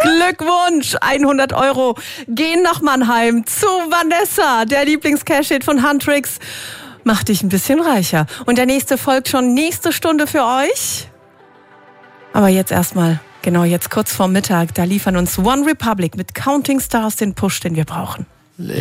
Glückwunsch! 100 € gehen nach Mannheim zu Vanessa, der Lieblings-Cash-Hit von Huntrix. Macht dich ein bisschen reicher. Und der nächste folgt schon nächste Stunde für euch. Aber jetzt erstmal, genau jetzt kurz vorm Mittag, da liefern uns One Republic mit Counting Stars den Push, den wir brauchen.